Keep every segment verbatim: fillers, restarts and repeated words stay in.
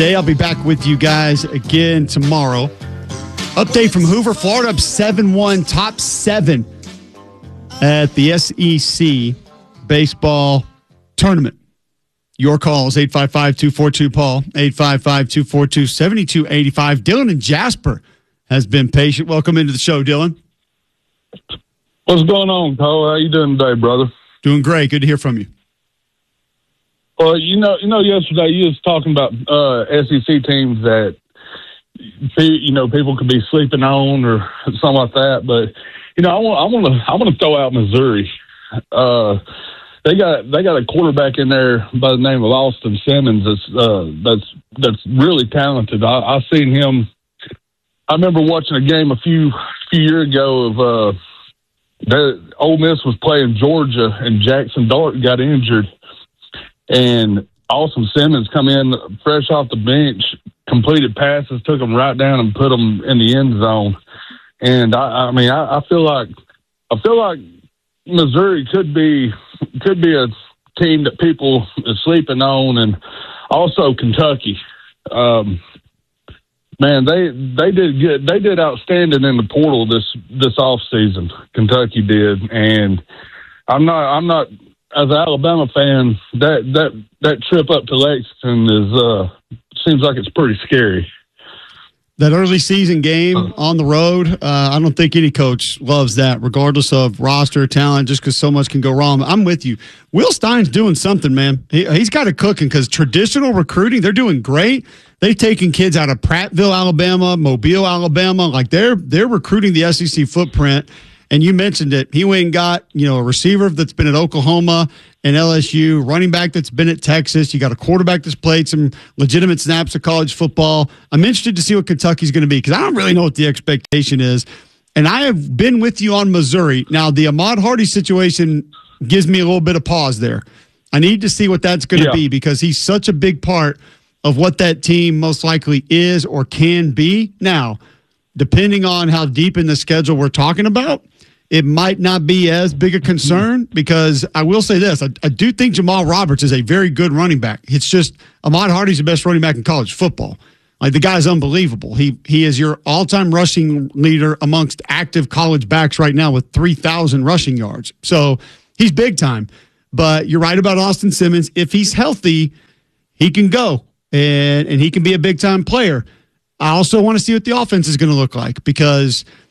Thursday. I'll be back with you guys again tomorrow. Update from Hoover, Florida up seven one, top seven at the S E C baseball tournament. Your calls, eight five five, two four two, Paul, eight five five, two four two, seven two eight five. Dylan in Jasper has been patient. Welcome into the show, Dylan. What's going on, Cole? How you doing today, brother? Doing great. Good to hear from you. Well, you know, you know, yesterday you was talking about uh, S E C teams that you know people could be sleeping on or something like that. But you know, I want, I want to, I want to throw out Missouri. Uh, they got, they got a quarterback in there by the name of Austin Simmons. That's, uh, that's, that's really talented. I, I seen him. I remember watching a game a few, few years ago of uh, the Ole Miss was playing Georgia and Jackson Dart got injured. And Austin Simmons come in fresh off the bench, completed passes, took them right down and put them in the end zone. And I, I mean, I, I feel like I feel like Missouri could be could be a team that people are sleeping on, and also Kentucky. Um, man, they they did good. They did outstanding in the portal this this off season. Kentucky did, and I'm not I'm not. As an Alabama fan, that that that trip up to Lexington is uh, seems like it's pretty scary. That early season game on the road, uh, I don't think any coach loves that, regardless of roster talent, just because so much can go wrong. I'm with you. Will Stein's doing something, man. He, he's got it cooking because traditional recruiting, they're doing great. They've taken kids out of Prattville, Alabama, Mobile, Alabama. Like they're they're recruiting the S E C footprint. And you mentioned it. He went and got, you know, a receiver that's been at Oklahoma and L S U, running back that's been at Texas. You got a quarterback that's played some legitimate snaps of college football. I'm interested to see what Kentucky's going to be because I don't really know what the expectation is. And I have been with you on Missouri. Now, the Ahmad Hardy situation gives me a little bit of pause there. I need to see what that's going to yeah. be because he's such a big part of what that team most likely is or can be. Now, depending on how deep in the schedule we're talking about, it might not be as big a concern because I will say this. I, I do think Jamal Roberts is a very good running back. It's just Ahmad Hardy's the best running back in college football. Like the guy's unbelievable. He he is your all-time rushing leader amongst active college backs right now with three thousand rushing yards. So he's big time. But you're right about Austin Simmons. If he's healthy, he can go and, and he can be a big-time player. I also want to see what the offense is going to look like because –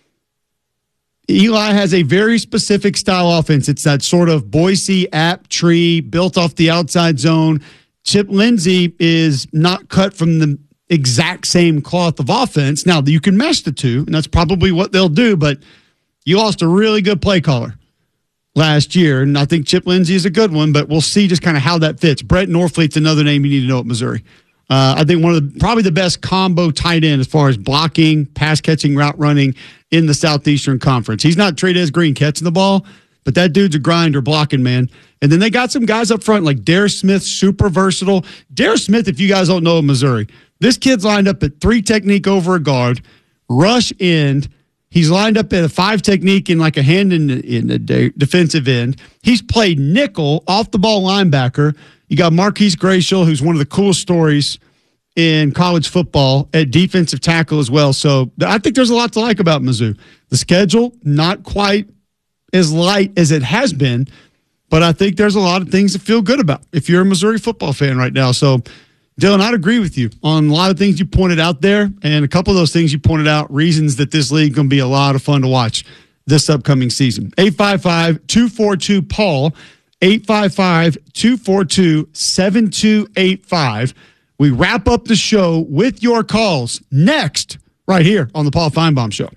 Eli has a very specific style offense. It's that sort of Boise app tree built off the outside zone. Chip Lindsey is not cut from the exact same cloth of offense. Now, you can mesh the two, and that's probably what they'll do, but you lost a really good play caller last year, and I think Chip Lindsey is a good one, but we'll see just kind of how that fits. Brett Norfleet's another name you need to know at Missouri. Uh, I think one of the probably the best combo tight end as far as blocking, pass catching, route running in the Southeastern Conference. He's not Trey'Dez Green catching the ball, but that dude's a grinder blocking, man. And then they got some guys up front like Darius Smith, super versatile. Darius Smith, if you guys don't know Missouri, this kid's lined up at three technique over a guard, rush end. He's lined up at a five technique in like a hand in the, in the de- defensive end. He's played nickel, off the ball linebacker. You got Marquise Grayshall, who's one of the coolest stories in college football at defensive tackle as well. So I think there's a lot to like about Mizzou. The schedule, not quite as light as it has been, but I think there's a lot of things to feel good about if you're a Missouri football fan right now. So, Dylan, I'd agree with you on a lot of things you pointed out there, and a couple of those things you pointed out, reasons that this league is going to be a lot of fun to watch this upcoming season. eight five five, two four two, Paul, eight five five, two four two, seven two eight five. We wrap up the show with your calls next, right here on the Paul Feinbaum Show.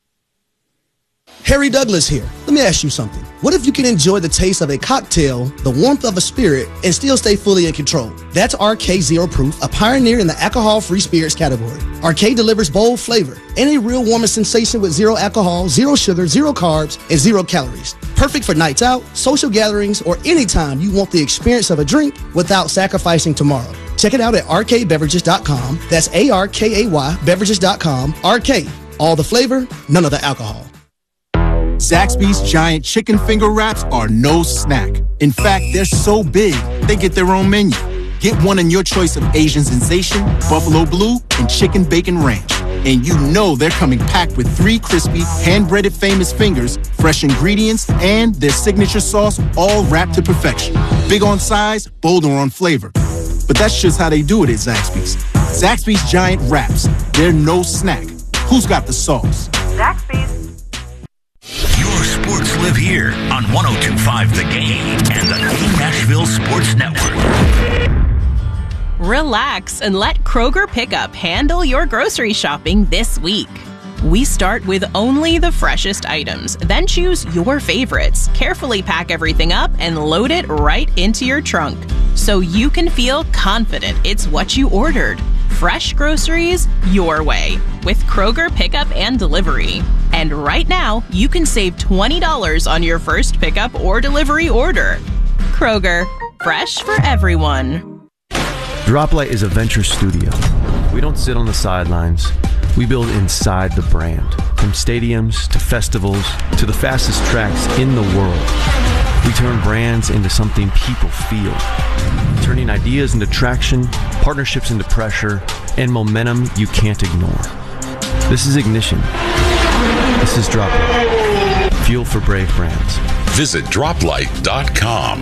Harry Douglas here. Let me ask you something. What if you can enjoy the taste of a cocktail, the warmth of a spirit, and still stay fully in control? That's R K Zero Proof, a pioneer in the alcohol-free spirits category. R K delivers bold flavor and a real warming sensation with zero alcohol, zero sugar, zero carbs, and zero calories. Perfect for nights out, social gatherings, or anytime you want the experience of a drink without sacrificing tomorrow. Check it out at R K beverages dot com. That's A R K A Y beverages dot com. R K, all the flavor, none of the alcohol. Zaxby's giant chicken finger wraps are no snack. In fact, they're so big, they get their own menu. Get one in your choice of Asian Sensation, Buffalo Blue, and Chicken Bacon Ranch. And you know they're coming packed with three crispy, hand-breaded Famous Fingers, fresh ingredients, and their signature sauce, all wrapped to perfection. Big on size, bolder on flavor. But that's just how they do it at Zaxby's. Zaxby's Giant Wraps. They're no snack. Who's got the sauce? Zaxby's. Your sports live here on one oh two point five The Game and the Game Nashville Sports Network. Relax and let Kroger Pickup handle your grocery shopping this week. We start with only the freshest items, then choose your favorites, carefully pack everything up, and load it right into your trunk so you can feel confident it's what you ordered. Fresh groceries your way with Kroger Pickup and Delivery. And right now, you can save twenty dollars on your first pickup or delivery order. Kroger, fresh for everyone. Droplight is a venture studio. We don't sit on the sidelines. We build inside the brand. From stadiums to festivals to the fastest tracks in the world. We turn brands into something people feel. Turning ideas into traction, partnerships into pressure, and momentum you can't ignore. This is Ignition. This is Droplight. Fuel for brave brands. Visit droplight dot com.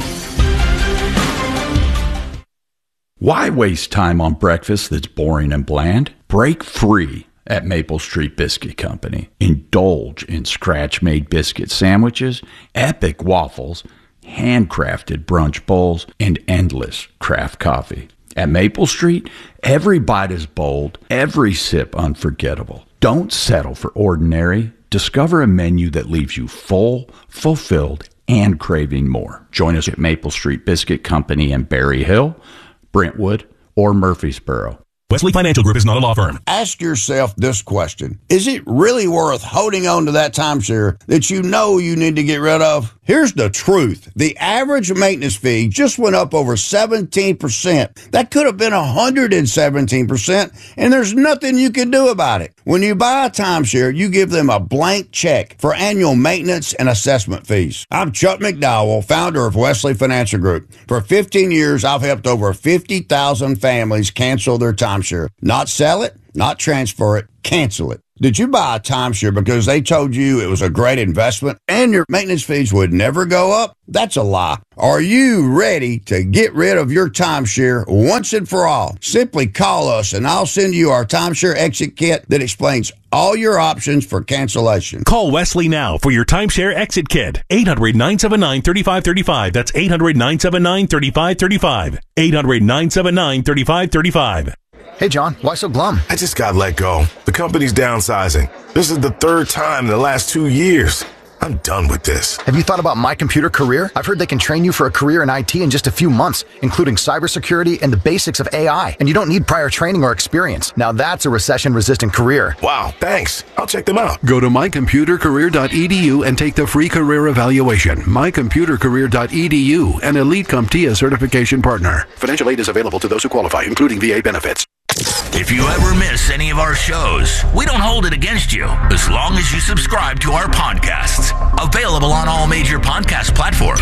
Why waste time on breakfast that's boring and bland? Break free at Maple Street Biscuit Company. Indulge in scratch-made biscuit sandwiches, epic waffles, handcrafted brunch bowls, and endless craft coffee. At Maple Street, every bite is bold, every sip unforgettable. Don't settle for ordinary. Discover a menu that leaves you full, fulfilled, and craving more. Join us at Maple Street Biscuit Company in Berry Hill, Brentwood, or Murfreesboro. Wesley Financial Group is not a law firm. Ask yourself this question. Is it really worth holding on to that timeshare that you know you need to get rid of? Here's the truth. The average maintenance fee just went up over seventeen percent. That could have been one hundred seventeen percent, and there's nothing you can do about it. When you buy a timeshare, you give them a blank check for annual maintenance and assessment fees. I'm Chuck McDowell, founder of Wesley Financial Group. For fifteen years, I've helped over fifty thousand families cancel their timeshare. Not sell it, not transfer it, cancel it. Did you buy a timeshare because they told you it was a great investment and your maintenance fees would never go up? That's a lie. Are you ready to get rid of your timeshare once and for all? Simply call us and I'll send you our timeshare exit kit that explains all your options for cancellation. Call Wesley now for your timeshare exit kit. eight hundred, nine seven nine, three five three five. That's eight hundred, nine seven nine, three five three five. eight hundred, nine seven nine, three five three five. Hey, John, why so glum? I just got let go. The company's downsizing. This is the third time in the last two years. I'm done with this. Have you thought about My Computer Career? I've heard they can train you for a career in I T in just a few months, including cybersecurity and the basics of A I. And you don't need prior training or experience. Now that's a recession-resistant career. Wow, thanks. I'll check them out. Go to my computer career dot e d u and take the free career evaluation. my computer career dot e d u, an Elite CompTIA certification partner. Financial aid is available to those who qualify, including V A benefits. If you ever miss any of our shows, we don't hold it against you as long as you subscribe to our podcasts. Available on all major podcast platforms.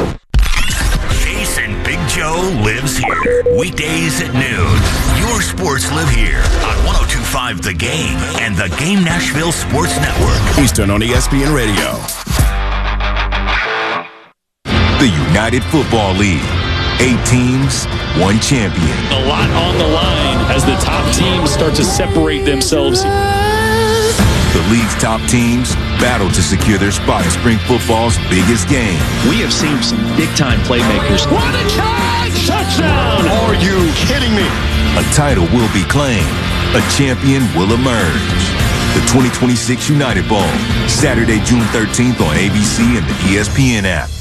Jason Big Joe lives here. Weekdays at noon. Your sports live here on one oh two point five The Game and the Game Nashville Sports Network. Eastern on E S P N Radio. The United Football League. Eight teams, one champion. A lot on the line as the top teams start to separate themselves. The league's top teams battle to secure their spot in spring football's biggest game. We have seen some big-time playmakers. What a charge! Touchdown! Are you kidding me? A title will be claimed. A champion will emerge. The twenty twenty-six United Bowl, Saturday, June thirteenth on A B C and the E S P N app.